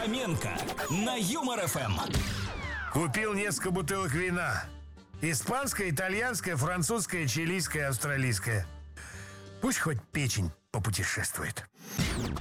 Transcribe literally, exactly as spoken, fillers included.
Фоменко на Юмор ФМ. Купил несколько бутылок вина. Испанское, итальянское, французское, чилийское, австралийское. Пусть хоть печень попутешествует.